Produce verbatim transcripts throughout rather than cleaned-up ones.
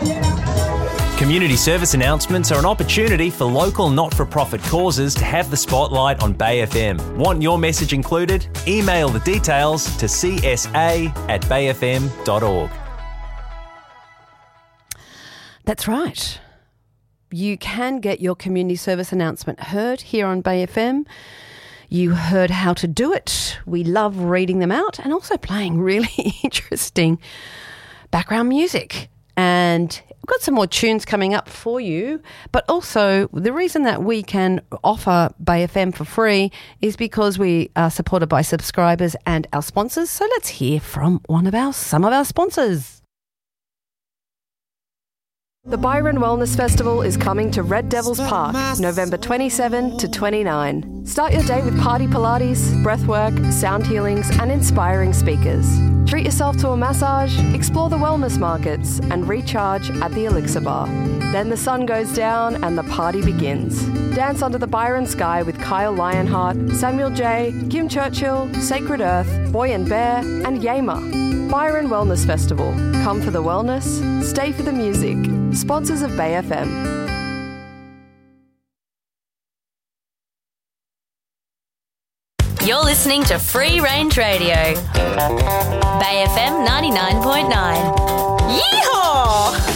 Community service announcements are an opportunity for local not-for-profit causes to have the spotlight on Bay F M. Want your message included? Email the details to c s a at bay f m dot org. That's right. You can get your community service announcement heard here on Bay F M. You heard how to do it. We love reading them out and also playing really interesting background music. And we've got some more tunes coming up for you. But also, the reason that we can offer Bay F M for free is because we are supported by subscribers and our sponsors. So let's hear from one of our, some of our sponsors. The Byron Wellness Festival is coming to Red Devils Park, November twenty-seventh to twenty-ninth. Start your day with party Pilates, breathwork, sound healings and inspiring speakers. Treat yourself to a massage, explore the wellness markets and recharge at the Elixir Bar. Then the sun goes down and the party begins. Dance under the Byron sky with Kyle Lionheart, Samuel J, Kim Churchill, Sacred Earth, Boy and Bear and Yama. Byron Wellness Festival. Come for the wellness, stay for the music. Sponsors of Bay F M. You're listening to Free Range Radio. Bay F M ninety-nine point nine. Yeehaw!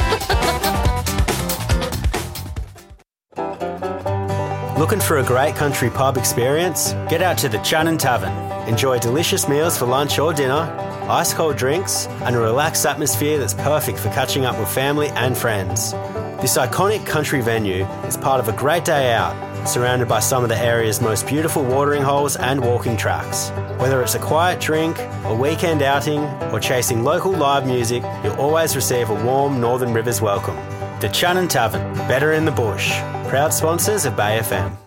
Looking for a great country pub experience? Get out to the Channon Tavern. Enjoy delicious meals for lunch or dinner, ice-cold drinks, and a relaxed atmosphere that's perfect for catching up with family and friends. This iconic country venue is part of a great day out, surrounded by some of the area's most beautiful watering holes and walking tracks. Whether it's a quiet drink, a weekend outing, or chasing local live music, you'll always receive a warm Northern Rivers welcome. The Channon Tavern, better in the bush. Proud sponsors of Bay F M.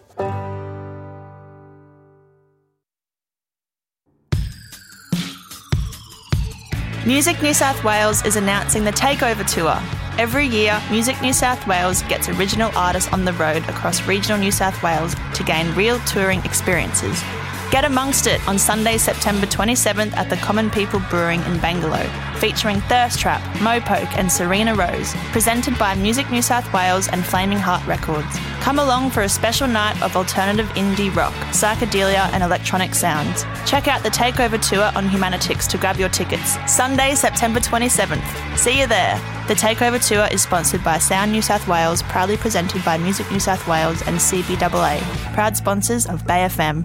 Music New South Wales is announcing the Takeover Tour. Every year, Music New South Wales gets original artists on the road across regional New South Wales to gain real touring experiences. Get amongst it on Sunday, September twenty-seventh at the Common People Brewing in Bangalow, featuring Thirst Trap, Mopoke and Serena Rose, presented by Music New South Wales and Flaming Heart Records. Come along for a special night of alternative indie rock, psychedelia and electronic sounds. Check out the Takeover Tour on Humanitix to grab your tickets. Sunday, September twenty-seventh. See you there. The Takeover Tour is sponsored by Sound New South Wales, proudly presented by Music New South Wales and C B A A, proud sponsors of Bay F M.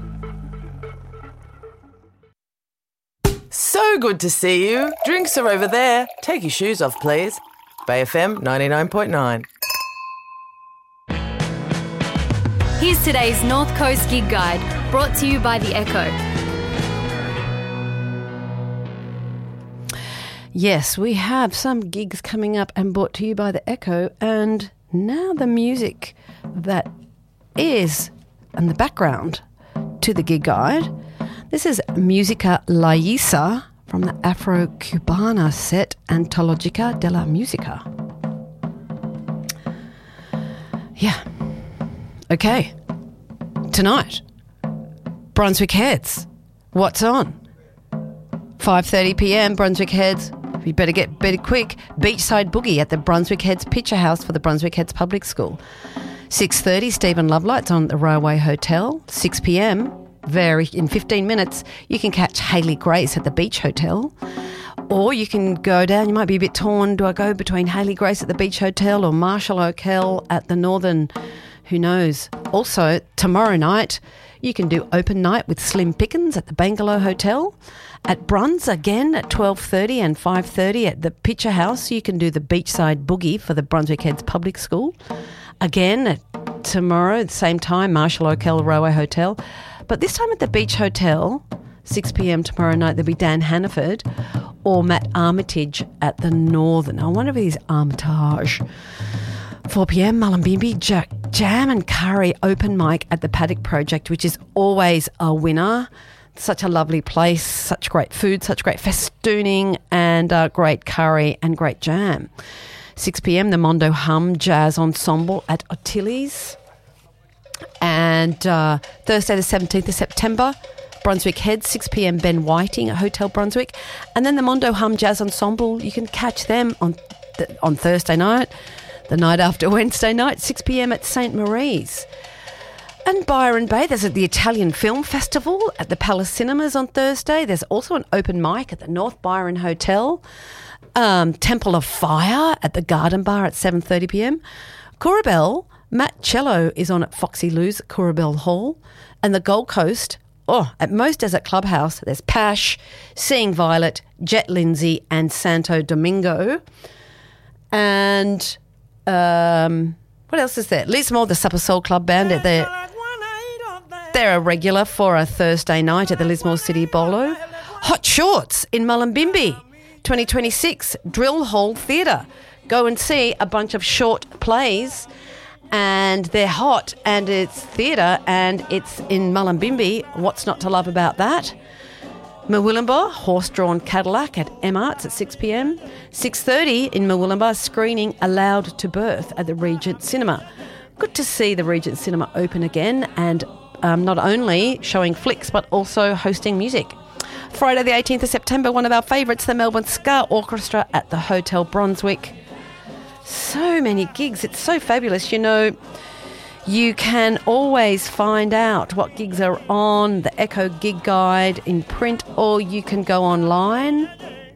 So good to see you. Drinks are over there. Take your shoes off, please. Bay F M ninety-nine point nine. Here's today's North Coast Gig Guide, brought to you by The Echo. Yes, we have some gigs coming up and brought to you by The Echo. And now the music that is in the background to the gig guide. This is Musica Laisa from the Afro-Cubana set Antologica de la Musica. Yeah. Okay. Tonight, Brunswick Heads. What's on? five thirty p.m, Brunswick Heads. You better get better quick. Beachside Boogie at the Brunswick Heads Picture House for the Brunswick Heads Public School. six thirty, Stephen Lovelights on the Railway Hotel. six p.m, very in fifteen minutes, you can catch Hayley Grace at the Beach Hotel. Or you can go down, you might be a bit torn, do I go between Hayley Grace at the Beach Hotel or Marshall O'Kell at the Northern, who knows. Also, tomorrow night, you can do open night with Slim Pickens at the Bangalow Hotel. At Bruns, again, at twelve thirty and five thirty at the Picture House, you can do the Beachside Boogie for the Brunswick Heads Public School. Again, at tomorrow, at the same time, Marshall O'Kell Railway Hotel. But this time at the Beach Hotel, six p.m. tomorrow night, there'll be Dan Hannaford or Matt Armitage at the Northern. I wonder if he's Armitage. four p.m, Mullumbimby Jack Jam and Curry open mic at the Paddock Project, which is always a winner. Such a lovely place, such great food, such great festooning and uh, great curry and great jam. six p.m, the Mondo Hum Jazz Ensemble at Ottilie's. And uh, Thursday the seventeenth of September, Brunswick Heads, six p.m, Ben Whiting at Hotel Brunswick. And then the Mondo Hum Jazz Ensemble, you can catch them on th- on Thursday night, the night after Wednesday night, six p.m. at Saint Marie's. And Byron Bay, there's the Italian Film Festival at the Palace Cinemas on Thursday. There's also an open mic at the North Byron Hotel. Um, Temple of Fire at the Garden Bar at seven thirty p.m. Coorabell, Matt Cello is on at Foxy Lou's at Coorabell Hall. And the Gold Coast, oh, at Most Desert Clubhouse, there's Pash, Seeing Violet, Jet Lindsay and Santo Domingo. And um, what else is there? Lismore, the Supper Soul Club Band. They're, they're a regular for a Thursday night at the Lismore City Bolo. Hot Shorts in Mullumbimby, twenty twenty-six, Drill Hall Theatre. Go and see a bunch of short plays, and they're hot, and it's theatre, and it's in Mullumbimby. What's not to love about that? Murwillumbah, Horse-Drawn Cadillac at M Arts at six p.m. six thirty in Murwillumbah, screening Allowed to Birth at the Regent Cinema. Good to see the Regent Cinema open again, and um, not only showing flicks but also hosting music. Friday the eighteenth of September, one of our favourites, the Melbourne Ska Orchestra at the Hotel Brunswick. So many gigs. It's so fabulous. You know, you can always find out what gigs are on the Echo Gig Guide in print, or you can go online.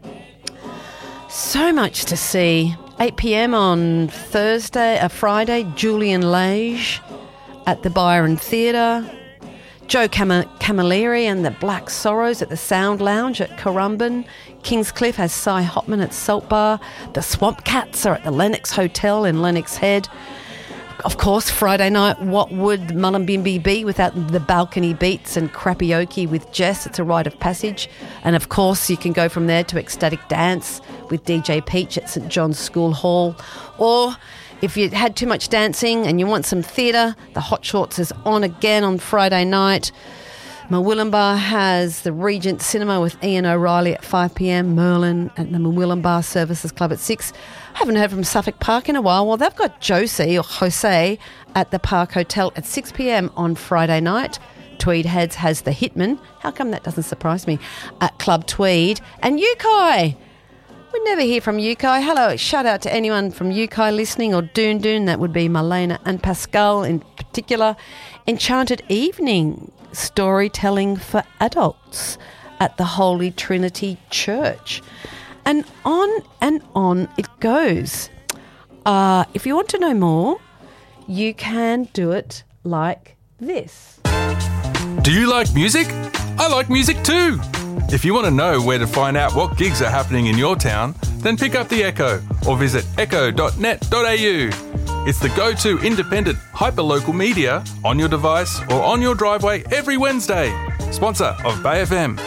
So much to see. eight p.m. on Thursday, uh, Friday, Julian Lage at the Byron Theatre. Joe Cam- Camilleri and the Black Sorrows at the Sound Lounge at Currumbin. Kingscliff has Cy Hopman at Salt Bar. The Swamp Cats are at the Lennox Hotel in Lennox Head. Of course, Friday night, what would Mullumbimby be without the balcony beats and Crapioke with Jess? It's a rite of passage. And of course, you can go from there to Ecstatic Dance with D J Peach at St John's School Hall. Or if you had too much dancing and you want some theatre, the Hot Shorts is on again on Friday night. Murwillumbah has the Regent Cinema with Ian O'Reilly at five p.m. Merlin at the Murwillumbah Services Club at six. I haven't heard from Suffolk Park in a while. Well, they've got Josie or Jose at the Park Hotel at six p.m. on Friday night. Tweed Heads has the Hitman. How come that doesn't surprise me? At Club Tweed. And Yukai. We never hear from Yukai. Hello, shout out to anyone from Yukai listening, or Doon Doon. That would be Malena and Pascal in particular. Enchanted Evening, storytelling for adults at the Holy Trinity Church. And on and on it goes. Uh, if you want to know more, you can do it like this. Do you like music? I like music too. If you want to know where to find out what gigs are happening in your town, then pick up the Echo or visit echo dot net dot a u. It's the go-to independent, hyper-local media on your device or on your driveway every Wednesday. Sponsor of Bay F M.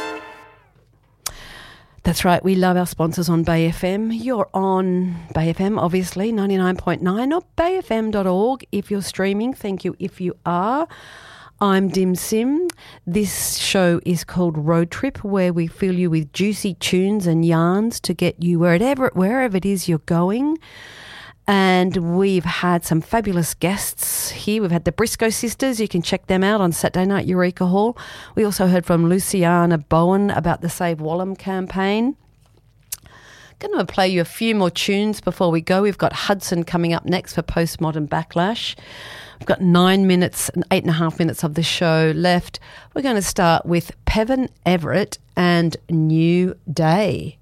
That's right, we love our sponsors on Bay F M. You're on Bay F M, obviously, ninety-nine point nine, or bay f m dot org if you're streaming. Thank you if you are. I'm Dim Sim. This show is called Road Trip, where we fill you with juicy tunes and yarns to get you wherever, wherever it is you're going. And we've had some fabulous guests here. We've had the Briscoe Sisters. You can check them out on Saturday night, Eureka Hall. We also heard from Luciana Bowen about the Save Wallam campaign. Going to play you a few more tunes before we go. We've got Hudson coming up next for Postmodern Backlash. We've got nine minutes and eight and a half minutes of the show left. We're going to start with Pevan Everett and New Day.